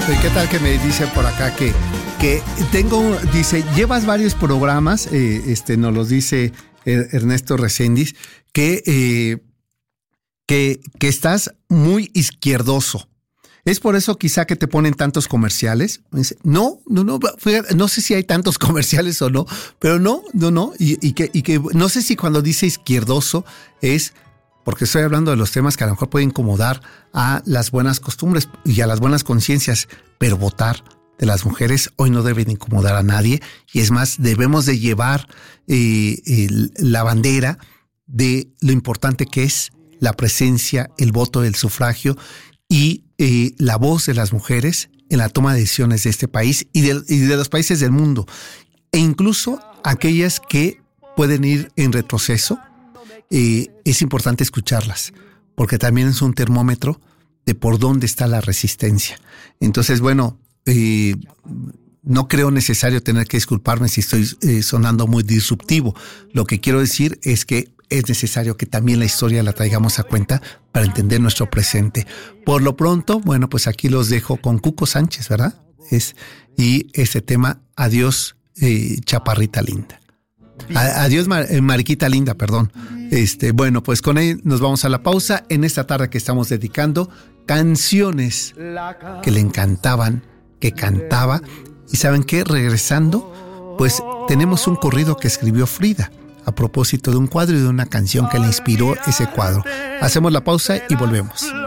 ¿Qué tal que me dice por acá que dice, llevas varios programas, nos los dice Ernesto Reséndiz, que estás muy izquierdoso. ¿Es por eso quizá que te ponen tantos comerciales? No sé si hay tantos comerciales o no, pero no, y que no sé si cuando dice izquierdoso es porque estoy hablando de los temas que a lo mejor pueden incomodar a las buenas costumbres y a las buenas conciencias, pero votar de las mujeres hoy no debe de incomodar a nadie, y es más, debemos de llevar la bandera de lo importante que es la presencia, el voto, el sufragio y la voz de las mujeres en la toma de decisiones de este país y de los países del mundo, e incluso aquellas que pueden ir en retroceso. Es importante escucharlas, porque también es un termómetro de por dónde está la resistencia. Entonces, bueno, no creo necesario tener que disculparme si estoy sonando muy disruptivo. Lo que quiero decir es que es necesario que también la historia la traigamos a cuenta para entender nuestro presente. Por lo pronto, bueno, pues aquí los dejo con Cuco Sánchez, ¿verdad? Y este tema, adiós, chaparrita linda. Adiós, mariquita linda, perdón. Bueno, pues con él nos vamos a la pausa en esta tarde que estamos dedicando canciones que le encantaban, que cantaba. Y ¿saben qué? Regresando, pues tenemos un corrido que escribió Frida a propósito de un cuadro y de una canción que le inspiró ese cuadro. Hacemos la pausa y volvemos.